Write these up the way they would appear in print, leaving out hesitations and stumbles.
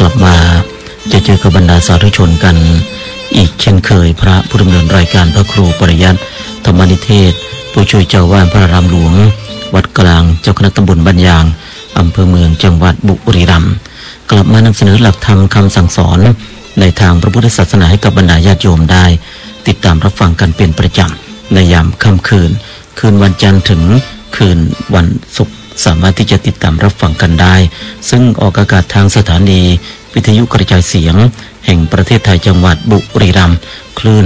ลับมาจะเจอกับบรรดาสาธุชนกันอีกเช่นเคยพระผู้ดำเนินรายการพระครูปริยัติธรรมนิเทศผู้ช่วยเจ้าวาดพระรามหลวงวัดกลางเจ้าคณะตำบลบ้านยางอำเภอเมืองจังหวัดบุรีรัมย์กลับมานำเสนอหลักธรรมคำสั่งสอนในทางพระพุทธศาสนาให้กับบรรดาญาติโยมได้ติดตามรับฟังกันเป็นประจำในยามค่ำคืนวันจันทร์ถึงคืนวันศุกร์สามารถที่จะติดตามรับฟังกันได้ซึ่งออกอากาศทางสถานีวิทยุกระจายเสียงแห่งประเทศไทยจังหวัดบุรีรัมย์คลื่น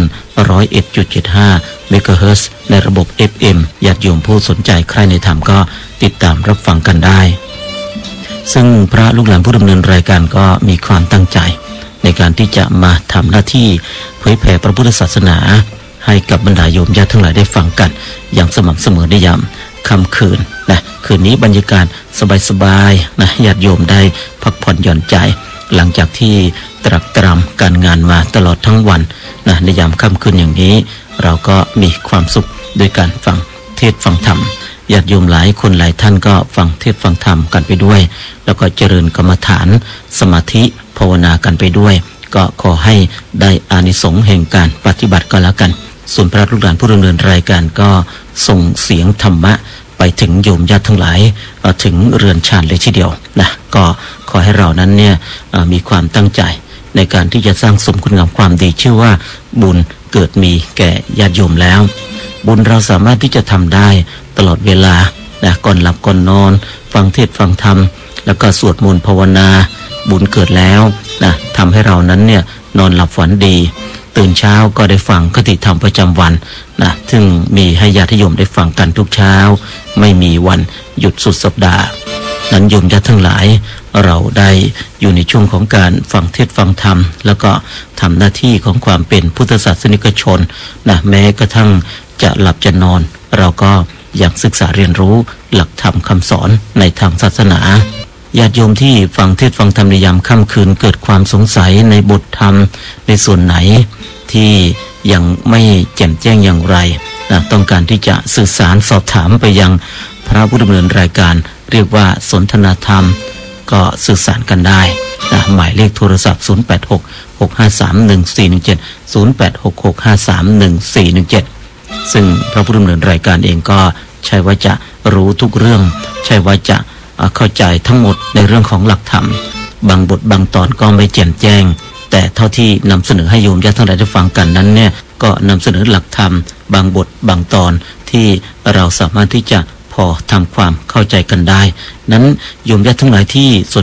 101.75 เมกะเฮิรตซ์ในระบบ FM ญาติโยมผู้สนใจใครในธรรมก็ติดตามรับฟังกันได้ซึ่งพระลูกหลานผู้ดำเนินรายการก็มีความตั้งใจในการที่จะมาทำหน้าที่เผยแผ่พระพุทธศาสนาให้กับบรรดาโยมญาติทั้งหลายได้ฟังกันอย่างสม่ำเสมอในยามค่ำคืนนะคืนนี้บรรยากาศสบายๆนะญาติโยมได้พักผ่อนหย่อนใจหลังจากที่ตรักตรำการงานมาตลอดทั้งวันนะในยามค่ำคืนอย่างนี้เราก็มีความสุขด้วยการฟังเทศน์ฟังธรรมญาติโยมหลายคนหลายท่านก็ฟังเทศน์ฟังธรรมกันไปด้วยแล้วก็เจริญกรรมฐานสมาธิภาวนากันไปด้วยก็ขอให้ได้อานิสงส์แห่งการปฏิบัติก็แล้วกันส่วนพระลูกหลานผู้ดำเนินรายการก็ส่งเสียงธรรมะไปถึงโยมญาติทั้งหลายถึงเรือนชานเลยทีเดียวนะก็ขอให้เรานั้นเนี่ยมีความตั้งใจในการที่จะสร้างสมคุณงามความดีชื่อว่าบุญเกิดมีแก่ญาติโยมแล้วบุญเราสามารถที่จะทำได้ตลอดเวลานะก่อนหลับก่อนนอนฟังเทศน์ฟังธรรมแล้วก็สวดมนต์ภาวนาบุญเกิดแล้วนะทำให้เรานั้นเนี่ยนอนหลับฝันดีตื่นเช้าก็ได้ฟังคติธรรมประจำวันนะซึ่งมีให้ญาติโยมได้ฟังกันทุกเช้าไม่มีวันหยุดสุดสัปดาห์นั้นโยมญาติทั้งหลายเราได้อยู่ในช่วงของการฟังเทศน์ฟังธรรมแล้วก็ทำหน้าที่ของความเป็นพุทธศาสนิกชนนะแม้กระทั่งจะหลับจะนอนเราก็อยากศึกษาเรียนรู้หลักธรรมคำสอนในทางศาสนาญาติโยมที่ฟังเทศน์ฟังธรรมในยามค่ำคืนเกิดความสงสัยในบทธรรมในส่วนไหนที่ยังไม่แจ่มแจ้งอย่างไรนะต้องการที่จะสื่อสารสอบถามไปยังพระผู้ดำเนินรายการเรียกว่าสนทนาธรรมก็สื่อสารกันได้นะหมายเลขโทรศัพท์ 0866531417 0866531417 ซึ่งพระผู้ดำเนินรายการเองก็ใช่ว่าจะรู้ทุกเรื่องใช่ว่าจะเข้าใจทั้งหมดในเรื่องของหลักธรรมบางบทบางตอนก็ไม่แจ่มแจ้งแต่เท่าที่นำเสนอให้โยมญาติทั้งหลายได้ฟังกันนั้นเนี่ยก็นำเสนอหลักธรรมบางบทบางตอนที่เราสามารถที่จะพอทำความเข้าใจกันได้นั้นโยมญาติทั้งหลายที่